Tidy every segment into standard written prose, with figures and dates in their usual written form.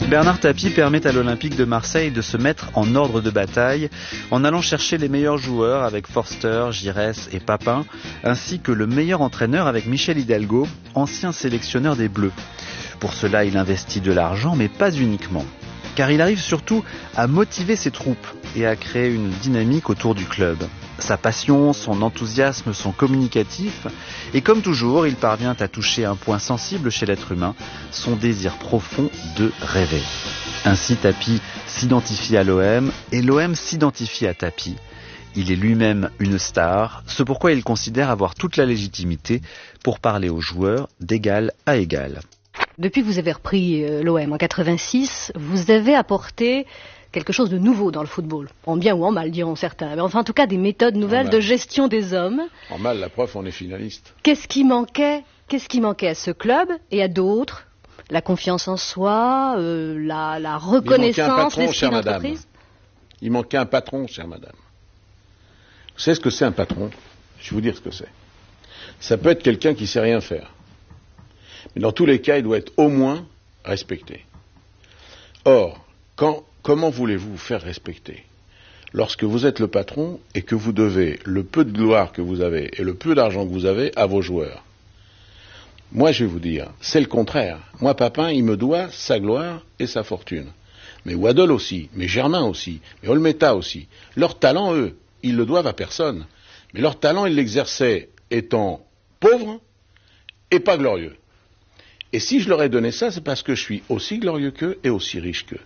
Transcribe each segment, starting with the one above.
Bernard Tapie permet à l'Olympique de Marseille de se mettre en ordre de bataille en allant chercher les meilleurs joueurs avec Forster, Giresse et Papin, ainsi que le meilleur entraîneur avec Michel Hidalgo, ancien sélectionneur des Bleus. Pour cela, il investit de l'argent, mais pas uniquement. Car il arrive surtout à motiver ses troupes et à créer une dynamique autour du club. Sa passion, son enthousiasme sont communicatifs et comme toujours, il parvient à toucher un point sensible chez l'être humain, son désir profond de rêver. Ainsi, Tapie s'identifie à l'OM et l'OM s'identifie à Tapie. Il est lui-même une star, ce pourquoi il considère avoir toute la légitimité pour parler aux joueurs d'égal à égal. Depuis que vous avez repris l'OM en 86, vous avez apporté quelque chose de nouveau dans le football. En bien ou en mal, diront certains. Mais enfin, en tout cas, des méthodes nouvelles de gestion des hommes. En mal, la preuve, on est finaliste. Qu'est-ce qui manquait à ce club et à d'autres? La confiance en soi, la reconnaissance, l'esprit d'entreprise. Il manquait un patron, chère madame. Vous savez ce que c'est un patron? Je vais vous dire ce que c'est. Ça peut être quelqu'un qui sait rien faire. Mais dans tous les cas, il doit être au moins respecté. Or, comment voulez-vous vous faire respecter lorsque vous êtes le patron et que vous devez le peu de gloire que vous avez et le peu d'argent que vous avez à vos joueurs? Moi, je vais vous dire, c'est le contraire. Moi, Papin, il me doit sa gloire et sa fortune. Mais Waddle aussi, mais Germain aussi, mais Olmeta aussi. Leur talent, eux, ils le doivent à personne. Mais leur talent, ils l'exerçaient étant pauvres et pas glorieux. Et si je leur ai donné ça, c'est parce que je suis aussi glorieux qu'eux et aussi riche qu'eux.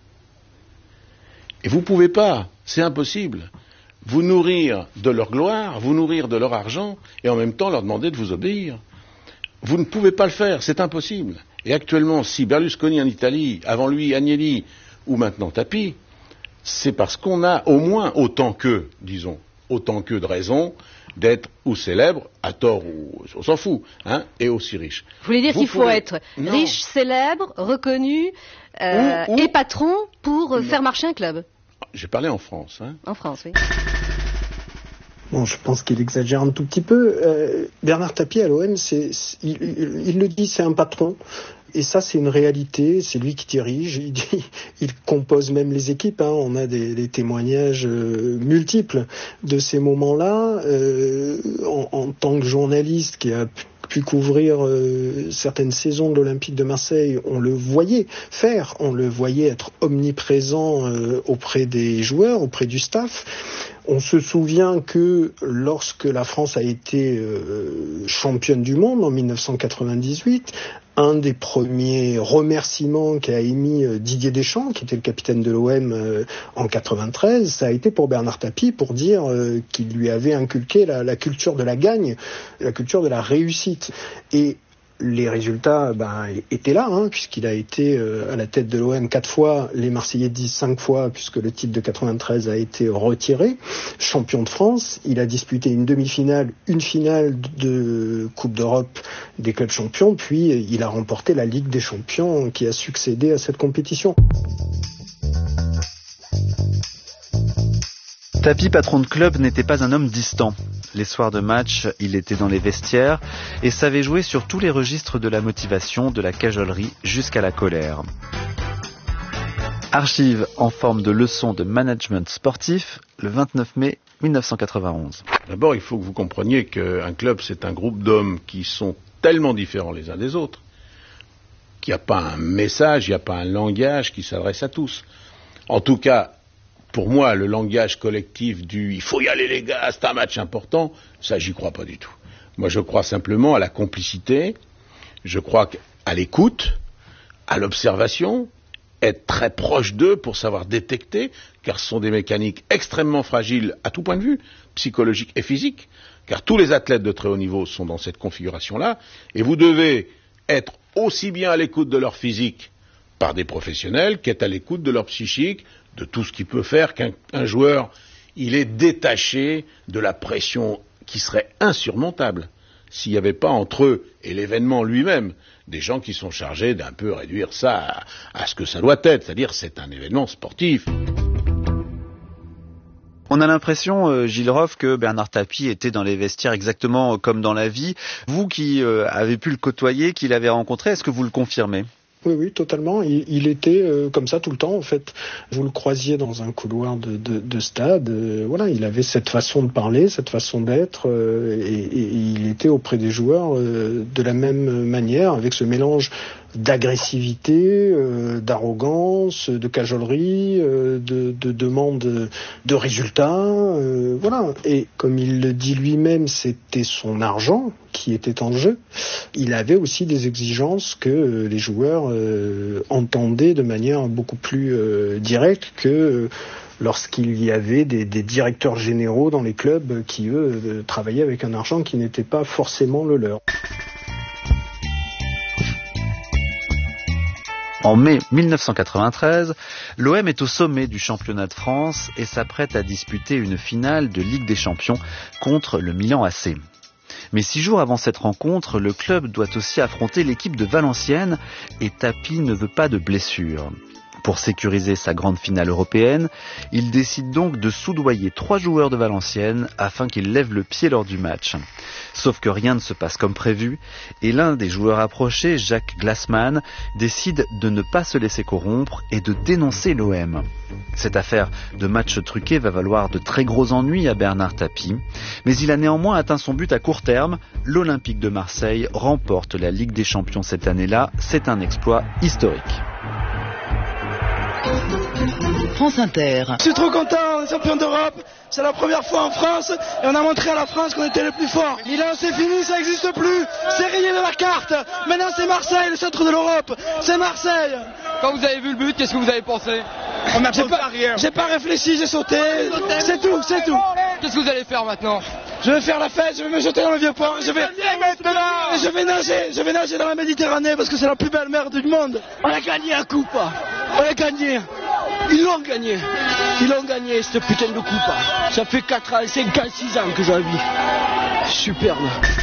Et vous ne pouvez pas, c'est impossible, vous nourrir de leur gloire, vous nourrir de leur argent, et en même temps leur demander de vous obéir. Vous ne pouvez pas le faire, c'est impossible. Et actuellement, si Berlusconi en Italie, avant lui Agnelli, ou maintenant Tapie, c'est parce qu'on a au moins autant qu'eux, disons, autant qu'eux de raisons d'être ou célèbre, à tort ou on s'en fout, hein, et aussi riche. Vous voulez dire qu'il faut être riche, célèbre, reconnu et patron pour faire marcher un club? J'ai parlé en France. Hein. En France, oui. Bon, je pense qu'il exagère un tout petit peu. Bernard Tapie à l'OM, il le dit, c'est un patron. Et ça, c'est une réalité, c'est lui qui dirige, il compose même les équipes, hein. On a des témoignages multiples de ces moments-là. En tant que journaliste qui a pu couvrir certaines saisons de l'Olympique de Marseille, on le voyait faire, on le voyait être omniprésent auprès des joueurs, auprès du staff. On se souvient que lorsque la France a été championne du monde en 1998, un des premiers remerciements qu'a émis Didier Deschamps, qui était le capitaine de l'OM en 93, ça a été pour Bernard Tapie pour dire qu'il lui avait inculqué la culture de la gagne, la culture de la réussite. Et les résultats étaient là, hein, puisqu'il a été à la tête de l'OM 4 fois, les Marseillais disent 5 fois, puisque le titre de 93 a été retiré. Champion de France, il a disputé une demi-finale, une finale de Coupe d'Europe des clubs champions, puis il a remporté la Ligue des champions qui a succédé à cette compétition. Tapie, patron de club, n'était pas un homme distant. Les soirs de match, il était dans les vestiaires et savait jouer sur tous les registres de la motivation, de la cajolerie jusqu'à la colère. Archive en forme de leçon de management sportif, le 29 mai 1991. D'abord, il faut que vous compreniez qu'un club, c'est un groupe d'hommes qui sont tellement différents les uns des autres qu'il n'y a pas un message, il n'y a pas un langage qui s'adresse à tous. En tout cas, pour moi, le langage collectif du « il faut y aller les gars, c'est un match important », ça, j'y crois pas du tout. Moi, je crois simplement à la complicité, je crois à l'écoute, à l'observation, être très proche d'eux pour savoir détecter, car ce sont des mécaniques extrêmement fragiles à tout point de vue, psychologique et physique, car tous les athlètes de très haut niveau sont dans cette configuration-là, et vous devez être aussi bien à l'écoute de leur physique par des professionnels qu'être à l'écoute de leur psychique, de tout ce qui peut faire qu'un joueur, il est détaché de la pression qui serait insurmontable s'il n'y avait pas entre eux et l'événement lui-même des gens qui sont chargés d'un peu réduire ça à ce que ça doit être, c'est-à-dire c'est un événement sportif. On a l'impression, Gilles Roff, que Bernard Tapie était dans les vestiaires exactement comme dans la vie. Vous qui avez pu le côtoyer, qui l'avez rencontré, est-ce que vous le confirmez ? Oui, totalement. Il était comme ça tout le temps, en fait. Vous le croisiez dans un couloir de stade. Voilà, il avait cette façon de parler, cette façon d'être, et il était auprès des joueurs de la même manière, avec ce mélange d'agressivité, d'arrogance, de cajolerie, de demande de résultats, voilà. Et comme il le dit lui-même, c'était son argent qui était en jeu. Il avait aussi des exigences que les joueurs entendaient de manière beaucoup plus directe que lorsqu'il y avait des directeurs généraux dans les clubs qui, eux, travaillaient avec un argent qui n'était pas forcément le leur. En mai 1993, l'OM est au sommet du championnat de France et s'apprête à disputer une finale de Ligue des Champions contre le Milan AC. Mais 6 jours avant cette rencontre, le club doit aussi affronter l'équipe de Valenciennes et Tapie ne veut pas de blessure. Pour sécuriser sa grande finale européenne, il décide donc de soudoyer 3 joueurs de Valenciennes afin qu'ils lèvent le pied lors du match. Sauf que rien ne se passe comme prévu et l'un des joueurs approchés, Jacques Glassman, décide de ne pas se laisser corrompre et de dénoncer l'OM. Cette affaire de match truqué va valoir de très gros ennuis à Bernard Tapie, mais il a néanmoins atteint son but à court terme. L'Olympique de Marseille remporte la Ligue des Champions cette année-là. C'est un exploit historique. France Inter. Je suis trop content, on est champion d'Europe, c'est la première fois en France et on a montré à la France qu'on était le plus fort. Milan c'est fini, ça n'existe plus, c'est rayé de la carte. Maintenant c'est Marseille, le centre de l'Europe, c'est Marseille. Quand vous avez vu le but, qu'est-ce que vous avez pensé? J'ai pas réfléchi, j'ai sauté, c'est tout. Qu'est-ce que vous allez faire maintenant? Je vais faire la fête, je vais me jeter dans le vieux port, je vais nager dans la Méditerranée parce que c'est la plus belle mer du monde. On a gagné un coup, on a gagné. Ils l'ont gagné cette putain de coupe. Ça fait 4 ans, 5 ans, 6 ans que je la vis. Superbe.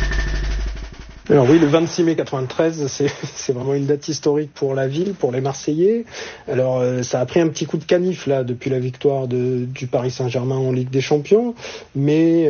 Alors oui, le 26 mai 93, c'est vraiment une date historique pour la ville, pour les Marseillais. Alors ça a pris un petit coup de canif là depuis la victoire du Paris Saint-Germain en Ligue des Champions, mais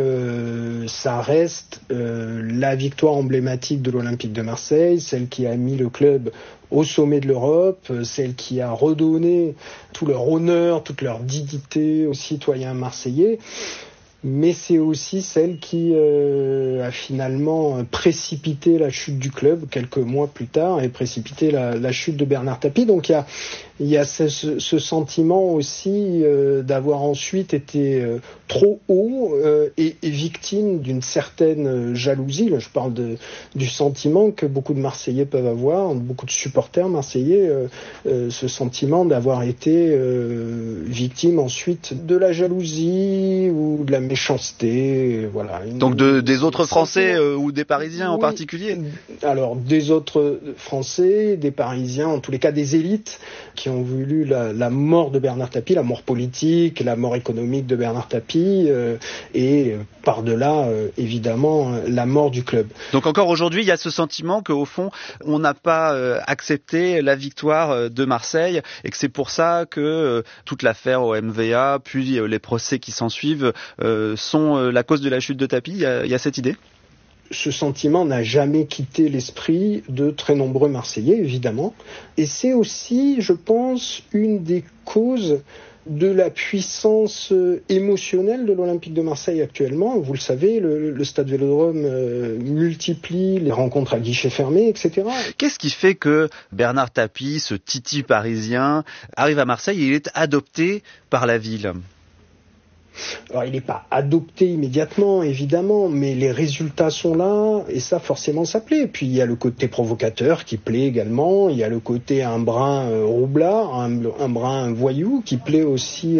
ça reste la victoire emblématique de l'Olympique de Marseille, celle qui a mis le club au sommet de l'Europe, celle qui a redonné tout leur honneur, toute leur dignité aux citoyens marseillais. Mais c'est aussi celle qui a finalement précipité la chute du club quelques mois plus tard et précipité la chute de Bernard Tapie. Donc il y a ce sentiment aussi d'avoir ensuite été trop haut et victime d'une certaine jalousie. Là, je parle du sentiment que beaucoup de Marseillais peuvent avoir, beaucoup de supporters marseillais, ce sentiment d'avoir été victime ensuite de la jalousie ou de la méchanceté, voilà. Donc des autres Français ou des Parisiens en particulier? Alors des autres Français, des Parisiens, en tous les cas des élites qui ont voulu la mort de Bernard Tapie, la mort politique, la mort économique de Bernard Tapie et par-delà évidemment la mort du club. Donc encore aujourd'hui, il y a ce sentiment qu'au fond, on n'a pas accepté la victoire de Marseille et que c'est pour ça que toute l'affaire au MVA, puis les procès qui s'ensuivent sont la cause de la chute de Tapie. Il y a cette idée? Ce sentiment n'a jamais quitté l'esprit de très nombreux Marseillais, évidemment. Et c'est aussi, je pense, une des causes de la puissance émotionnelle de l'Olympique de Marseille actuellement. Vous le savez, le Stade Vélodrome multiplie les rencontres à guichet fermé, etc. Qu'est-ce qui fait que Bernard Tapie, ce titi parisien, arrive à Marseille et il est adopté par la ville ? Alors, il n'est pas adopté immédiatement, évidemment, mais les résultats sont là, et ça, forcément, ça plaît. Puis, il y a le côté provocateur qui plaît également, il y a le côté un brin roublard, un brin voyou qui plaît aussi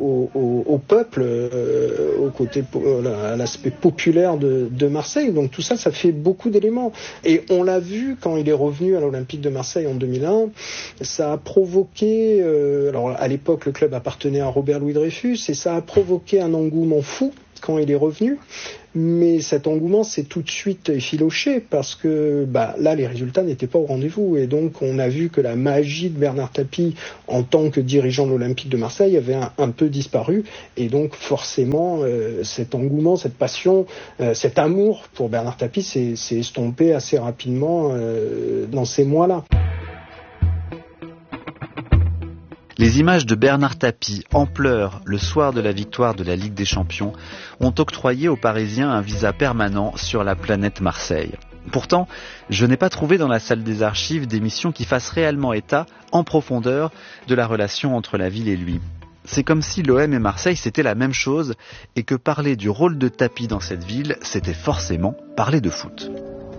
au peuple, au côté, à l'aspect populaire de Marseille. Donc, tout ça, ça fait beaucoup d'éléments. Et on l'a vu quand il est revenu à l'Olympique de Marseille en 2001, ça a provoqué, alors à l'époque, le club appartenait à Robert Louis Dreyfus, et ça a provoqué un engouement fou quand il est revenu, mais cet engouement s'est tout de suite effiloché parce que là les résultats n'étaient pas au rendez-vous et donc on a vu que la magie de Bernard Tapie en tant que dirigeant de l'Olympique de Marseille avait un peu disparu et donc forcément cet engouement, cette passion, cet amour pour Bernard Tapie s'est estompé assez rapidement dans ces mois-là. Les images de Bernard Tapie, en pleurs, le soir de la victoire de la Ligue des Champions, ont octroyé aux Parisiens un visa permanent sur la planète Marseille. Pourtant, je n'ai pas trouvé dans la salle des archives d'émissions qui fassent réellement état, en profondeur, de la relation entre la ville et lui. C'est comme si l'OM et Marseille c'était la même chose et que parler du rôle de Tapie dans cette ville, c'était forcément parler de foot.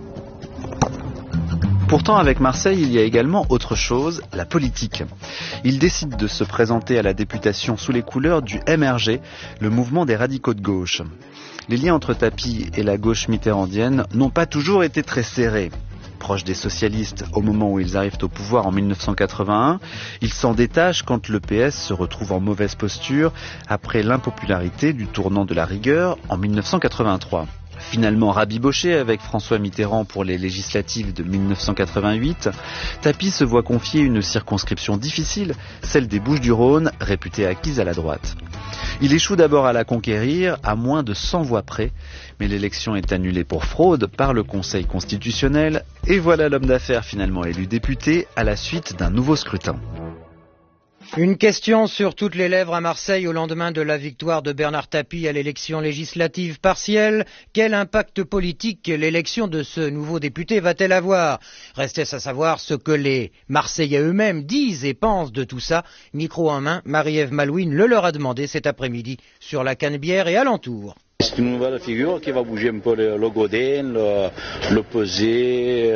Pourtant, avec Marseille, il y a également autre chose, la politique. Il décide de se présenter à la députation sous les couleurs du MRG, le mouvement des radicaux de gauche. Les liens entre Tapie et la gauche mitterrandienne n'ont pas toujours été très serrés. Proche des socialistes au moment où ils arrivent au pouvoir en 1981, ils s'en détachent quand le PS se retrouve en mauvaise posture après l'impopularité du tournant de la rigueur en 1983. Finalement rabiboché avec François Mitterrand pour les législatives de 1988, Tapie se voit confier une circonscription difficile, celle des Bouches-du-Rhône, réputée acquise à la droite. Il échoue d'abord à la conquérir, à moins de 100 voix près, mais l'élection est annulée pour fraude par le Conseil constitutionnel, et voilà l'homme d'affaires finalement élu député à la suite d'un nouveau scrutin. Une question sur toutes les lèvres à Marseille au lendemain de la victoire de Bernard Tapie à l'élection législative partielle. Quel impact politique l'élection de ce nouveau député va-t-elle avoir? Restait à savoir ce que les Marseillais eux-mêmes disent et pensent de tout ça. Micro en main, Marie-Ève Malouine le leur a demandé cet après-midi sur la Canebière et alentour. C'est une nouvelle figure qui va bouger un peu le Godin, le Pesé,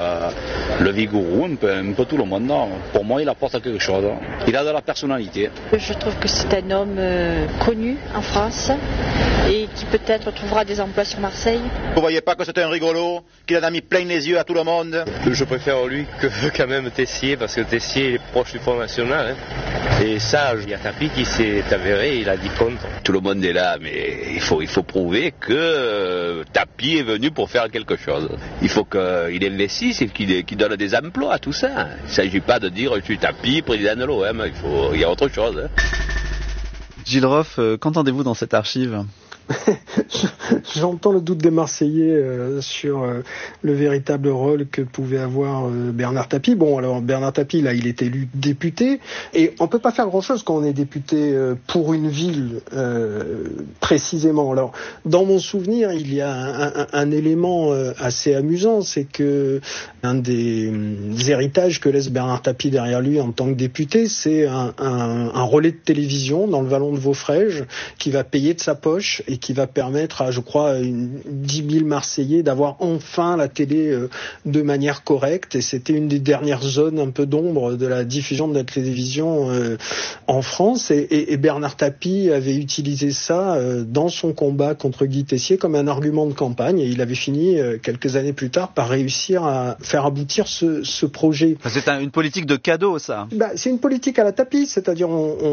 le Vigourou, un peu tout le monde. Non. Pour moi, il apporte quelque chose. Il a de la personnalité. Je trouve que c'est un homme connu en France et qui peut-être trouvera des emplois sur Marseille. Vous voyez pas que c'est un rigolo, qu'il en a mis plein les yeux à tout le monde? Je préfère lui que quand même Tessier, parce que Tessier est proche du Front National. Et ça, il y a Tapie qui s'est avéré, il a dit contre. Tout le monde est là, mais il faut prouver que Tapie est venu pour faire quelque chose. Il faut qu'il investisse et qu'il donne des emplois à tout ça. Il ne s'agit pas de dire je suis Tapie, président de l'OM. Il y a autre chose. Gilles Roff, qu'entendez-vous dans cette archive ? J'entends le doute des Marseillais sur le véritable rôle que pouvait avoir Bernard Tapie. Bon, alors Bernard Tapie, là, il est élu député, et on peut pas faire grand-chose quand on est député pour une ville précisément. Alors, dans mon souvenir, il y a un élément assez amusant, c'est que un des héritages que laisse Bernard Tapie derrière lui en tant que député, c'est un relais de télévision dans le vallon de Vaufrèges qui va payer de sa poche et qui va permettre à, je crois, 10 000 Marseillais d'avoir enfin la télé de manière correcte. Et c'était une des dernières zones un peu d'ombre de la diffusion de la télévision en France. Et Bernard Tapie avait utilisé ça dans son combat contre Guy Tessier comme un argument de campagne. Et il avait fini, quelques années plus tard, par réussir à faire aboutir ce projet. C'est une politique de cadeau, ça. C'est une politique à la Tapie, c'est-à-dire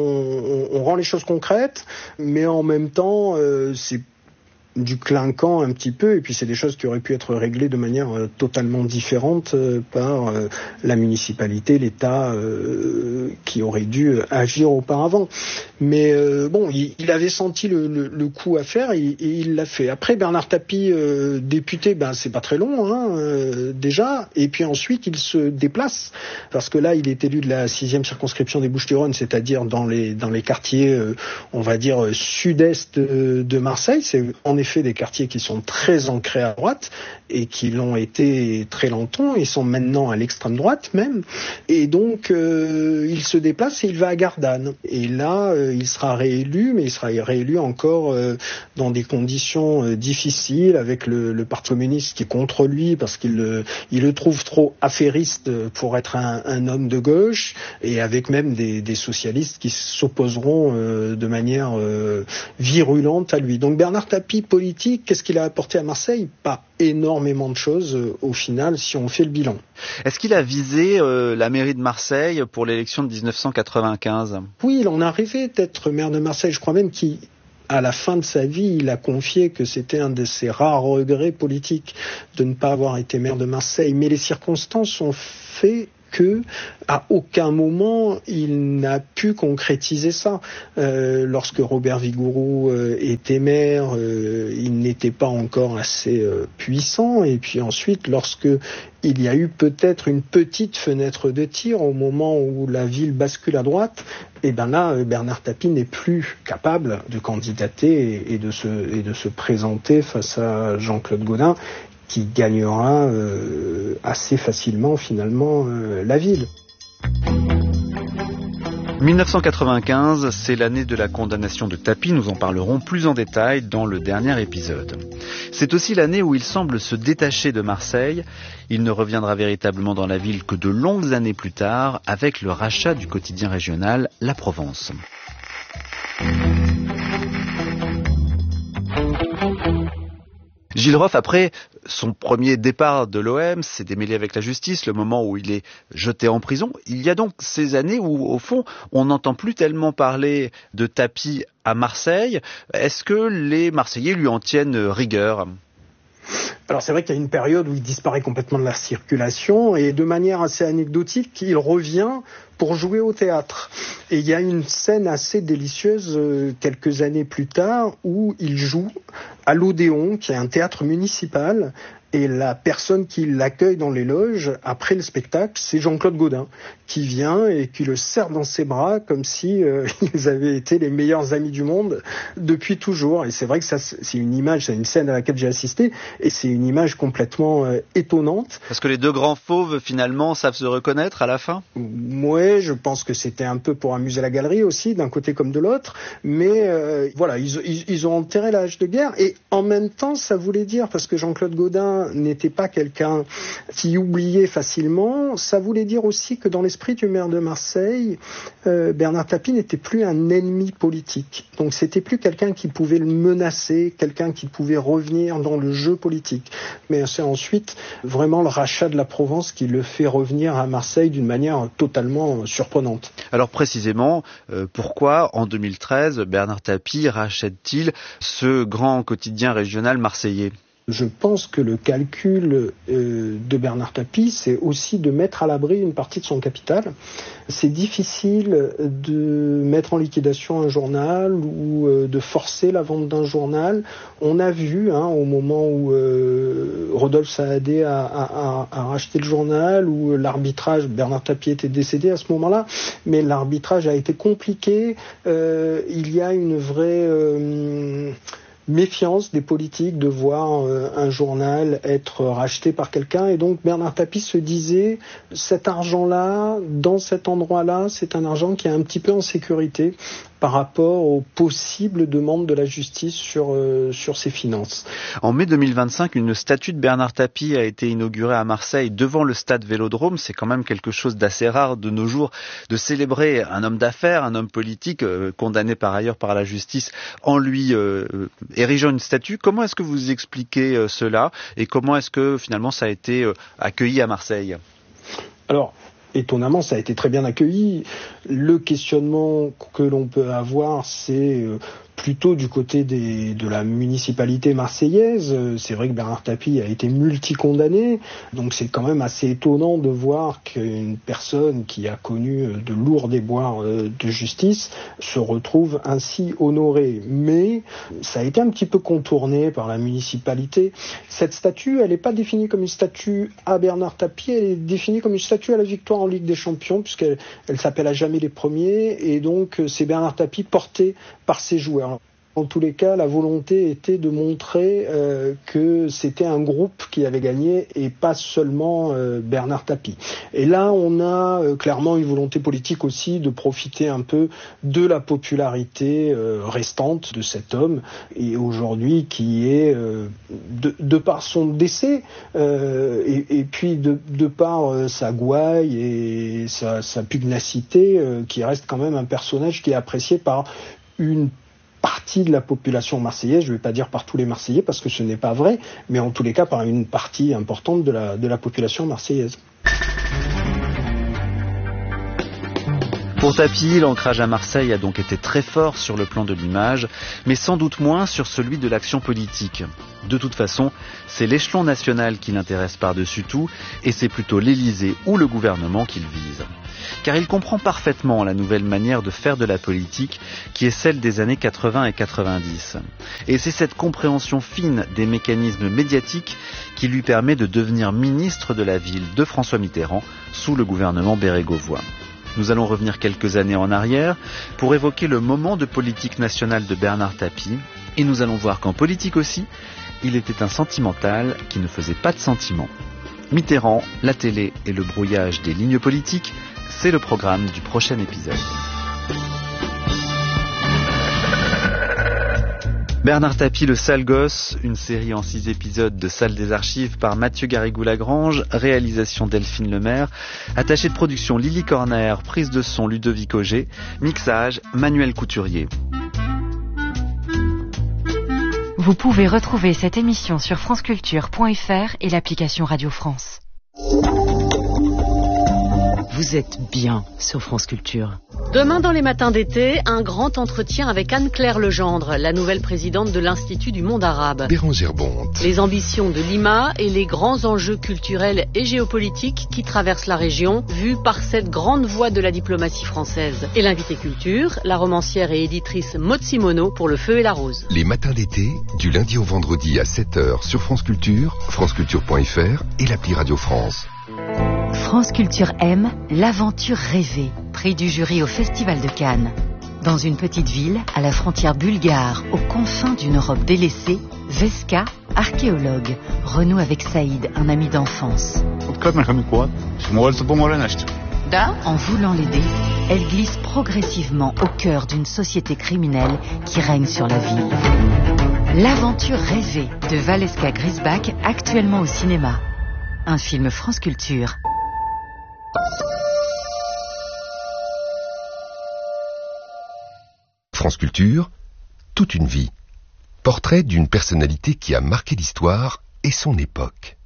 on rend les choses concrètes, mais en même temps, c'est du clinquant un petit peu, et puis c'est des choses qui auraient pu être réglées de manière totalement différente par la municipalité, l'État qui aurait dû agir auparavant. Mais bon, il avait senti le coup à faire et il l'a fait. Après, Bernard Tapie, député, c'est pas très long déjà, et puis ensuite il se déplace, parce que là il est élu de la 6e circonscription des Bouches-du-Rhône, c'est-à-dire dans les quartiers, on va dire, sud-est de Marseille. C'est en effet des quartiers qui sont très ancrés à droite et qui l'ont été très longtemps. Ils sont maintenant à l'extrême droite même. Et donc, il se déplace et il va à Gardanne. Et là, il sera réélu, mais il sera réélu encore dans des conditions difficiles, avec le Parti communiste qui est contre lui parce qu'il le trouve trop affairiste pour être un homme de gauche, et avec même des socialistes qui s'opposeront de manière virulente à lui. Donc Bernard Tapie, politique, qu'est-ce qu'il a apporté à Marseille? Pas énormément de choses au final, si on fait le bilan. Est-ce qu'il a visé la mairie de Marseille pour l'élection de 1995 ? Oui, il en a rêvé d'être maire de Marseille. Je crois même qu'à la fin de sa vie, il a confié que c'était un de ses rares regrets politiques de ne pas avoir été maire de Marseille. Mais les circonstances ont fait que à aucun moment il n'a pu concrétiser ça. Lorsque Robert Vigouroux était maire, il n'était pas encore assez puissant, et puis ensuite lorsque il y a eu peut-être une petite fenêtre de tir au moment où la ville bascule à droite, et ben là, Bernard Tapie n'est plus capable de candidater et de se présenter face à Jean-Claude Gaudin, qui gagnera assez facilement finalement la ville. 1995, c'est l'année de la condamnation de Tapie, nous en parlerons plus en détail dans le dernier épisode. C'est aussi l'année où il semble se détacher de Marseille. Il ne reviendra véritablement dans la ville que de longues années plus tard, avec le rachat du quotidien régional La Provence. Gilles Roff, après son premier départ de l'OM, s'est démêlé avec la justice, le moment où il est jeté en prison. Il y a donc ces années où, au fond, on n'entend plus tellement parler de Tapie à Marseille. Est-ce que les Marseillais lui en tiennent rigueur ? Alors c'est vrai qu'il y a une période où il disparaît complètement de la circulation, et de manière assez anecdotique, il revient pour jouer au théâtre. Et il y a une scène assez délicieuse quelques années plus tard où il joue à l'Odéon, qui est un théâtre municipal, et la personne qui l'accueille dans les loges après le spectacle, c'est Jean-Claude Gaudin, qui vient et qui le serre dans ses bras comme si ils avaient été les meilleurs amis du monde depuis toujours. Et c'est vrai que ça, c'est une image, c'est une scène à laquelle j'ai assisté, et c'est une image complètement étonnante. Parce que les deux grands fauves, finalement, savent se reconnaître à la fin ? Ouais, je pense que c'était un peu pour amuser la galerie aussi, d'un côté comme de l'autre, mais voilà, ils ont enterré la hache de guerre, et en même temps, ça voulait dire, parce que Jean-Claude Gaudin n'était pas quelqu'un qui oubliait facilement, ça voulait dire aussi que dans l'esprit du maire de Marseille, Bernard Tapie n'était plus un ennemi politique. Donc c'était plus quelqu'un qui pouvait le menacer, quelqu'un qui pouvait revenir dans le jeu politique. Mais c'est ensuite vraiment le rachat de la Provence qui le fait revenir à Marseille d'une manière totalement surprenante. Alors précisément, pourquoi en 2013 Bernard Tapie rachète-t-il ce grand quotidien régional marseillais ? Je pense que le calcul de Bernard Tapie, c'est aussi de mettre à l'abri une partie de son capital. C'est difficile de mettre en liquidation un journal ou de forcer la vente d'un journal. On a vu, au moment où Rodolphe Saadé a racheté le journal, où l'arbitrage, Bernard Tapie était décédé à ce moment-là, mais l'arbitrage a été compliqué. Il y a une vraie méfiance des politiques de voir un journal être racheté par quelqu'un, et donc Bernard Tapie se disait, cet argent-là, dans cet endroit-là, c'est un argent qui est un petit peu en sécurité par rapport aux possibles demandes de la justice sur ses finances. En mai 2025, une statue de Bernard Tapie a été inaugurée à Marseille devant le stade Vélodrome. C'est quand même quelque chose d'assez rare de nos jours de célébrer un homme d'affaires, un homme politique, condamné par ailleurs par la justice, en lui érigeant une statue. Comment est-ce que vous expliquez cela, et comment est-ce que finalement ça a été accueilli à Marseille ? Alors, étonnamment, ça a été très bien accueilli. Le questionnement que l'on peut avoir, c'est plutôt du côté de la municipalité marseillaise. C'est vrai que Bernard Tapie a été multi-condamné, donc c'est quand même assez étonnant de voir qu'une personne qui a connu de lourds déboires de justice se retrouve ainsi honorée. Mais ça a été un petit peu contourné par la municipalité. Cette statue, elle n'est pas définie comme une statue à Bernard Tapie, elle est définie comme une statue à la victoire en Ligue des Champions, puisqu'elle s'appelle à jamais les premiers, et donc c'est Bernard Tapie porté par ses joueurs. En tous les cas, la volonté était de montrer que c'était un groupe qui avait gagné et pas seulement Bernard Tapie. Et là, on a clairement une volonté politique aussi de profiter un peu de la popularité restante de cet homme, et aujourd'hui qui est, de par son décès, et puis de par sa gouaille et sa pugnacité, qui reste quand même un personnage qui est apprécié par une partie de la population marseillaise, je ne vais pas dire par tous les Marseillais parce que ce n'est pas vrai, mais en tous les cas par une partie importante de la population marseillaise. Pour Tapie, l'ancrage à Marseille a donc été très fort sur le plan de l'image, mais sans doute moins sur celui de l'action politique. De toute façon, c'est l'échelon national qui l'intéresse par-dessus tout, et c'est plutôt l'Élysée ou le gouvernement qu'il vise. Car il comprend parfaitement la nouvelle manière de faire de la politique qui est celle des années 80 et 90. Et c'est cette compréhension fine des mécanismes médiatiques qui lui permet de devenir ministre de la ville de François Mitterrand sous le gouvernement Bérégovoy. Nous allons revenir quelques années en arrière pour évoquer le moment de politique nationale de Bernard Tapie, et nous allons voir qu'en politique aussi, il était un sentimental qui ne faisait pas de sentiments. Mitterrand, la télé et le brouillage des lignes politiques, c'est le programme du prochain épisode. Bernard Tapie, le sale gosse, une série en 6 épisodes de Salle des Archives par Mathieu Garrigou-Lagrange, réalisation Delphine Lemaire, attaché de production Lily Corner, prise de son Ludovic Auger, mixage Manuel Couturier. Vous pouvez retrouver cette émission sur franceculture.fr et l'application Radio France. Vous êtes bien sur France Culture. Demain dans les matins d'été, un grand entretien avec Anne-Claire Legendre, la nouvelle présidente de l'Institut du monde arabe. Bérangère Bonte. Les ambitions de Lima et les grands enjeux culturels et géopolitiques qui traversent la région, vus par cette grande voix de la diplomatie française. Et l'invité culture, la romancière et éditrice Maud Simoneau pour Le Feu et la Rose. Les matins d'été, du lundi au vendredi à 7h sur France Culture, franceculture.fr et l'appli Radio France. France Culture aime l'aventure rêvée, prix du jury au Festival de Cannes. Dans une petite ville, à la frontière bulgare, aux confins d'une Europe délaissée, Veska, archéologue, renoue avec Saïd, un ami d'enfance. En voulant l'aider, elle glisse progressivement au cœur d'une société criminelle qui règne sur la ville. L'aventure rêvée de Valeska Grisbach, actuellement au cinéma. Un film France Culture. France Culture, toute une vie. Portrait d'une personnalité qui a marqué l'histoire et son époque.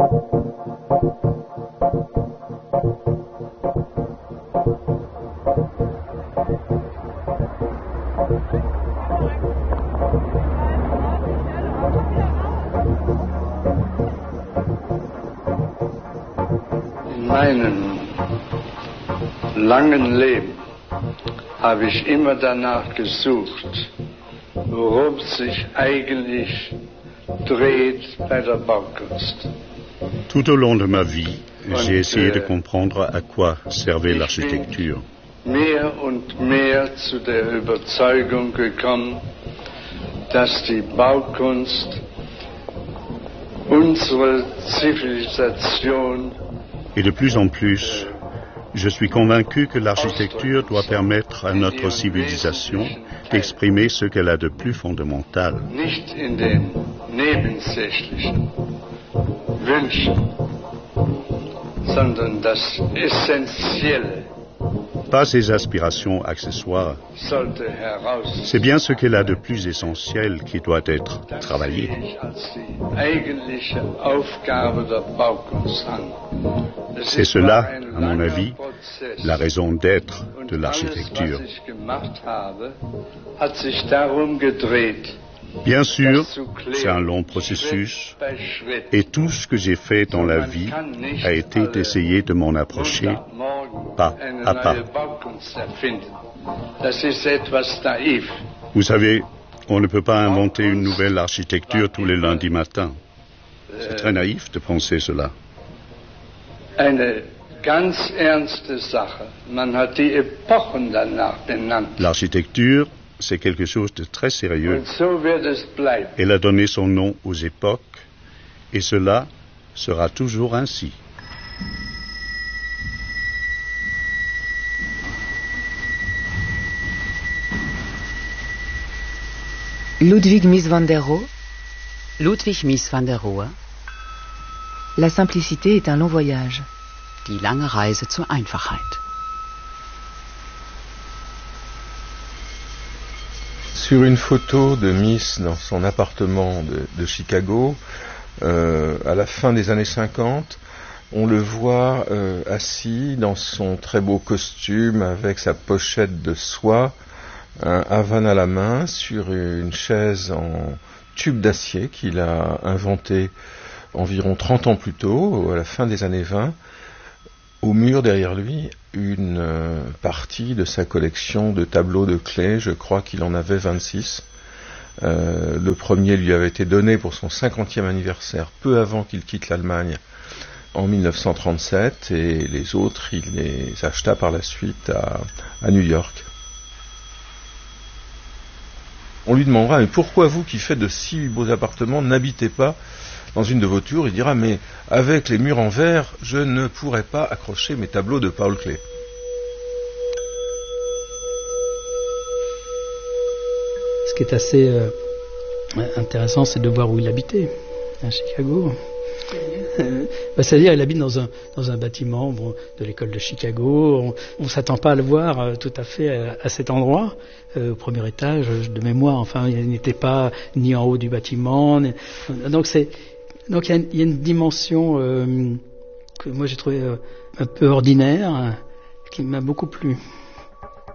In meinem langen Leben habe ich immer danach gesucht, worum es sich eigentlich dreht bei der Baukunst. Tout au long de ma vie, j'ai essayé de comprendre à quoi servait l'architecture. Mehr und mehr zu der Überzeugung gekommen, dass die Baukunst unsere Zivilisation. Et de plus en plus, je suis convaincu que l'architecture doit permettre à notre civilisation d'exprimer ce qu'elle a de plus fondamental. Nicht in den nebensächlichen Wünschen, sondern das Essentielle. Pas ses aspirations accessoires. C'est bien ce qu'elle a de plus essentiel qui doit être travaillé. C'est cela, à mon avis, la raison d'être de l'architecture. Bien sûr, c'est un long processus et tout ce que j'ai fait dans la vie a été d'essayer de m'en approcher pas à pas. Vous savez, on ne peut pas inventer une nouvelle architecture tous les lundis matins. C'est très naïf de penser cela. L'architecture, c'est quelque chose de très sérieux. Elle a donné son nom aux époques, et cela sera toujours ainsi. Ludwig Mies van der Rohe. La simplicité est un long voyage. Die lange Reise zur Einfachheit. Sur une photo de Mies dans son appartement de Chicago, à la fin des années 50, On le voit assis dans son très beau costume avec sa pochette de soie, un Havane à la main, sur une chaise en tube d'acier qu'il a inventée environ 30 ans plus tôt, à la fin des années 20. Au mur derrière lui, une partie de sa collection de tableaux de clés, je crois qu'il en avait 26. Le premier lui avait été donné pour son 50e anniversaire, peu avant qu'il quitte l'Allemagne, en 1937, et les autres, il les acheta par la suite à New York. On lui demandera, mais pourquoi vous qui faites de si beaux appartements n'habitez pas dans une de vos tours? Il dira, mais avec les murs en verre, je ne pourrais pas accrocher mes tableaux de Paul Klee. Ce qui est assez intéressant, c'est de voir où il habitait, à Chicago. C'est-à-dire, il habite dans un bâtiment de l'école de Chicago. On ne s'attend pas à le voir tout à fait à cet endroit, au premier étage de mémoire. Enfin, il n'était pas ni en haut du bâtiment. Donc il y a une dimension que moi j'ai trouvé un peu ordinaire, qui m'a beaucoup plu.